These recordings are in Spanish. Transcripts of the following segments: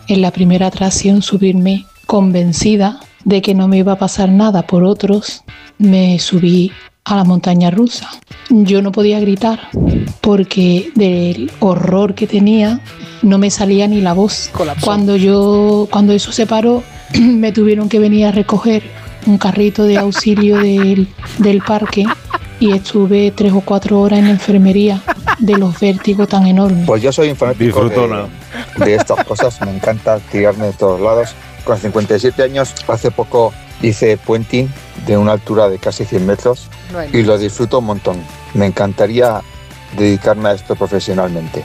en la primera atracción subirme convencida de que no me iba a pasar nada por otros. Me subí a la montaña rusa. Yo no podía gritar porque del horror que tenía no me salía ni la voz. Colapsó. Cuando eso se paró, me tuvieron que venir a recoger un carrito de auxilio del parque y estuve 3 o 4 horas en la enfermería de los vértigos tan enormes. Pues yo soy un fanático de estas cosas, me encanta tirarme de todos lados. Con 57 años, hace poco hice puenting de una altura de casi 100 metros y lo disfruto un montón. Me encantaría dedicarme a esto profesionalmente.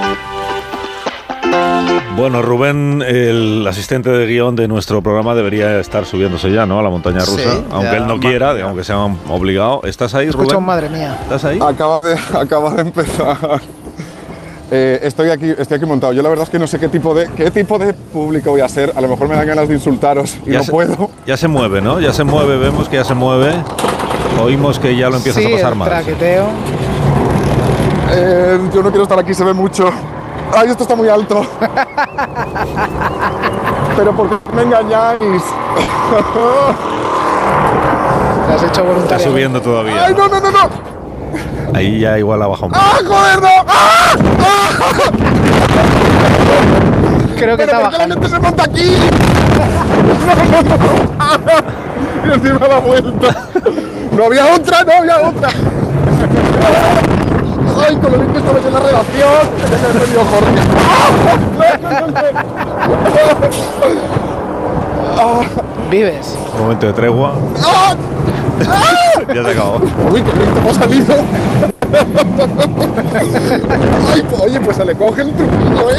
Bueno, Rubén, el asistente de guión de nuestro programa, debería estar subiéndose ya, ¿no?, a la montaña rusa, sí, aunque él no quiera, aunque sea obligado. ¿Estás ahí, Rubén? Escucha, madre mía. ¿Estás ahí? Acaba de empezar. Estoy aquí montado. Yo la verdad es que no sé qué tipo de público voy a ser. A lo mejor me dan ganas de insultaros y no puedo. Ya se mueve, ¿no? Ya se mueve, vemos que ya se mueve. Oímos que ya lo empiezas a pasar mal. Traqueteo. Yo no quiero estar aquí, se ve mucho. ¡Ay, esto está muy alto! Pero ¿por qué me engañáis? Te has hecho voluntario. Está subiendo todavía. ¡Ay, no! Ahí ya igual ha bajado un poco. ¡Ah, joder, no! ¡Ah! Creo que está bajando. ¿Por qué la gente se monta aquí? No. Y encima da vuelta. No había otra. ¡Ay, con lo bien que estabas en la redacción! ¡Tenía que haber venido Jorge! Vives. Un momento de tregua. Ya se acabó. ¡Uy, qué bien te ha salido! ¡Ay, oye, pues se le coge el truquillo,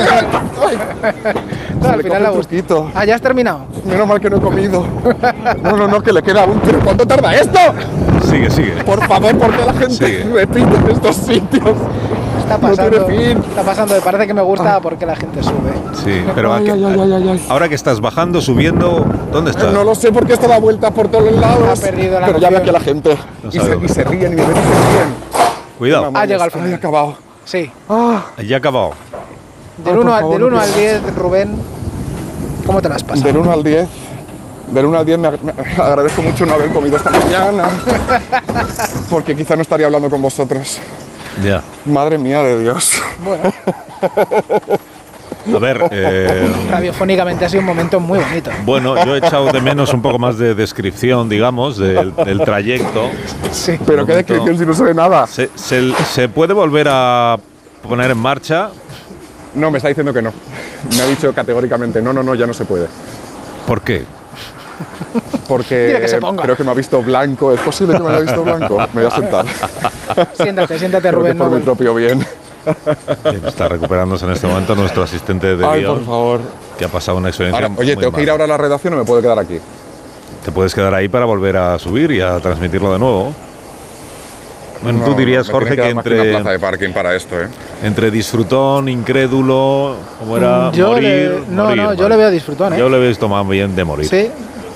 Al final la truquito. ¿Ya has terminado? Menos mal que no he comido. No, que le queda aún. ¿Pero cuánto tarda esto? Sigue. Por favor, ¿por qué la gente repite en estos sitios? Está pasando. No tiene fin. Está pasando. Me parece que me gusta porque la gente sube. Sí, pero ahora que estás bajando, subiendo, ¿dónde estás? No lo sé porque esto da vueltas por todos lados. Ha perdido la pero ya ve aquí a la gente. No y se ríen y me ven y se ríen. Cuidado. Ha llegado al final. Ay, acabado. Sí. Ya ha acabado. Del 1 al 10, Rubén, ¿cómo te las pasas? Del 1 al 10. Del 1 al 10 me agradezco mucho no haber comido esta mañana. Porque quizá no estaría hablando con vosotros. Ya. Madre mía de Dios. Bueno. A ver, radiofónicamente ha sido un momento muy bonito. Bueno, yo he echado de menos un poco más de descripción, digamos, del trayecto. Sí. Pero qué descripción si no se ve nada. ¿Se puede volver a poner en marcha? No, me está diciendo que no. Me ha dicho categóricamente, no, ya no se puede. ¿Por qué? Porque creo que me ha visto blanco. ¿Es posible que me haya visto blanco? Me voy a sentar. Siéntate, Rubén. Creo que por mi propio bien. Está recuperándose en este momento nuestro asistente de guión. Ay, por favor. Que ha pasado una experiencia ahora, oye, ¿tengo que ir ahora a la redacción o me puedo quedar aquí? Te puedes quedar ahí para volver a subir y a transmitirlo de nuevo. Bueno, tú dirías, Jorge, que entre una plaza de parking para esto, entre disfrutón, incrédulo, ¿cómo era? Morir. Yo le veo disfrutón, Yo le he visto más bien de morir. Sí.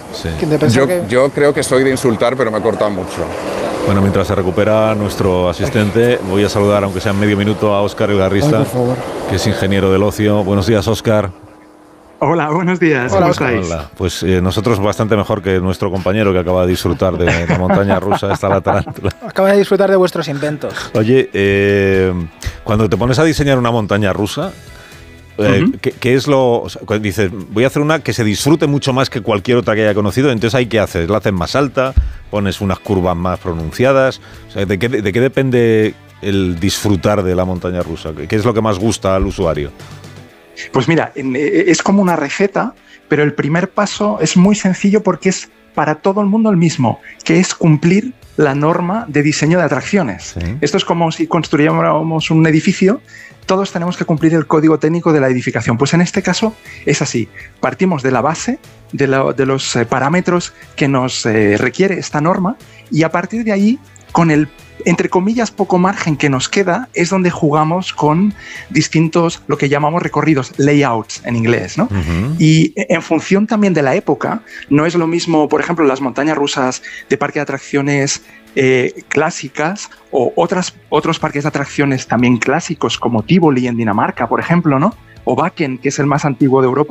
Yo creo que soy de insultar, pero me he cortado mucho. Bueno, mientras se recupera nuestro asistente, voy a saludar, aunque sea en medio minuto, a Óscar El Garrista, por favor, que es ingeniero del ocio. Buenos días, Óscar. Hola, buenos días. Hola, ¿cómo estáis? Hola. Pues nosotros bastante mejor que nuestro compañero que acaba de disfrutar de la montaña rusa, esta la tarántula. Acaba de disfrutar de vuestros inventos. Oye, cuando te pones a diseñar una montaña rusa, ¿qué es lo...? O sea, cuando dices, voy a hacer una que se disfrute mucho más que cualquier otra que haya conocido, entonces ¿ahí qué haces? ¿La haces más alta? ¿Pones unas curvas más pronunciadas? O sea, ¿de qué depende el disfrutar de la montaña rusa? ¿Qué es lo que más gusta al usuario? Pues mira, es como una receta, pero el primer paso es muy sencillo porque es para todo el mundo el mismo, que es cumplir la norma de diseño de atracciones. Sí. Esto es como si construyéramos un edificio, todos tenemos que cumplir el código técnico de la edificación. Pues en este caso es así, partimos de la base, de los parámetros que nos requiere esta norma y a partir de ahí, con el, entre comillas, poco margen que nos queda, es donde jugamos con distintos, lo que llamamos recorridos, layouts en inglés, ¿no? Y en función también de la época, no es lo mismo, por ejemplo, las montañas rusas de parque de atracciones clásicas o otros parques de atracciones también clásicos como Tivoli en Dinamarca, por ejemplo, ¿no? O Wacken, que es el más antiguo de Europa.